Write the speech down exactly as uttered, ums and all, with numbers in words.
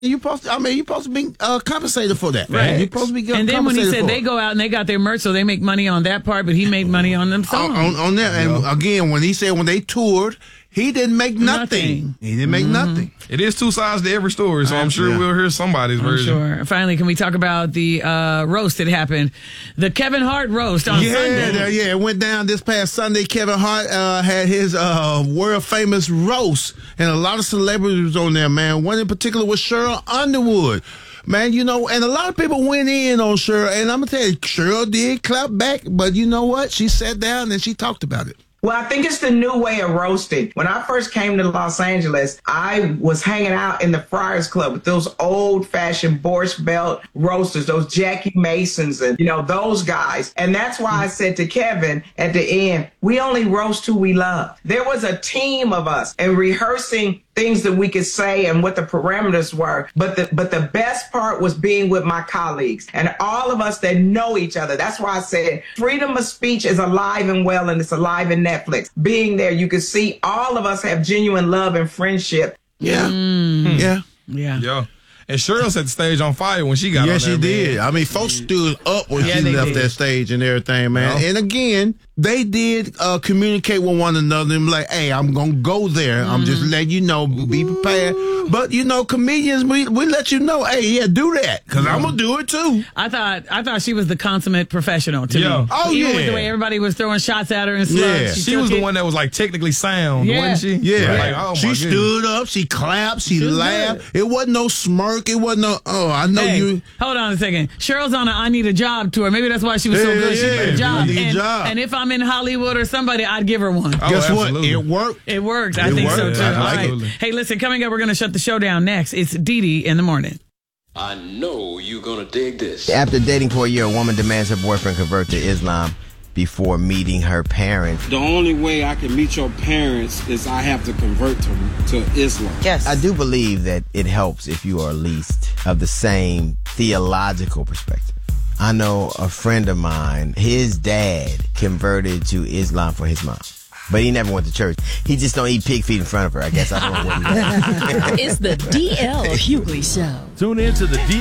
You supposed to, I mean, you supposed to be uh, compensated for that. Right. You supposed to be And then when he said for they it. go out and they got their merch, so they make money on that part, but he made money on them songs. On, on, on that. And Yeah. again, when he said when they toured, he didn't make nothing. Nothing. He didn't make Mm-hmm. nothing. It is two sides to every story, so I'm sure Yeah. we'll hear somebody's I'm version. sure. And finally, can we talk about the uh, roast that happened? The Kevin Hart roast on Yeah, Sunday. yeah, yeah, it went down this past Sunday. Kevin Hart uh, had his uh, world famous roast, and a lot of celebrities was on there, man. One in particular was Cheryl Underwood. Man, you know, and a lot of people went in on Cheryl, and I'm going to tell you, Cheryl did clap back, but you know what? She sat down and she talked about it. Well, I think it's the new way of roasting. When I first came to Los Angeles, I was hanging out in the Friars Club with those old-fashioned Borscht Belt roasters, those Jackie Masons and, you know, those guys. And that's why I said to Kevin at the end, we only roast who we love. There was a team of us and rehearsing things that we could say and what the parameters were. But the but the best part was being with my colleagues and all of us that know each other. That's why I said freedom of speech is alive and well, and it's alive in Netflix. Being there, you could see all of us have genuine love and friendship. Yeah. Mm. Yeah. Yeah. Yeah. And Cheryl set the stage on fire when she got Yeah, on she there, did. man. I mean, folks stood up when Yeah, she they left did. that stage and everything, man. Yeah. And again, they did uh, communicate with one another and be like, hey, I'm going to go there. I'm just letting you know, be prepared. But, you know, comedians, we, we let you know, hey, yeah, do that, because I'm going to do it too. I thought I thought she was the consummate professional to Yeah. me. Oh, Even yeah. with the way everybody was throwing shots at her and slugs. Yeah. She took was the it. one that was like technically sound, Yeah. wasn't she? Yeah. Like, oh my she goodness. stood up, she clapped, she, She was laughed. It wasn't no smirk. It wasn't no, oh, I know Hey, you. hold on a second. Cheryl's on a I Need a Job tour. Maybe that's why she was so Yeah, good. She yeah, got a job. I need a and, job. and if I'm in Hollywood or somebody, I'd give her one. Oh, Guess absolutely. what? It worked. It worked. I It think so worked. too. I All like right. it. Hey, listen, coming up, we're going to shut the show down next. It's Dee Dee in the morning. I know you're gonna dig this. After dating for a year, a woman demands her boyfriend convert to Islam before meeting her parents. The only way I can meet your parents is I have to convert to, to Islam. Yes. I do believe that it helps if you are at least of the same theological perspective. I know a friend of mine, his dad converted to Islam for his mom. But he never went to church. He just don't eat pig feet in front of her, I guess. I don't know what he does. It's the D L Hughley Show. Tune in to the D